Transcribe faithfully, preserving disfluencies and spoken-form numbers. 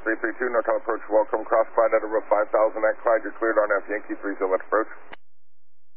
three three two, Nortel approach, welcome, cross Clyde at a row five thousand at Clyde, you're cleared, R N F Yankee three zero, left approach.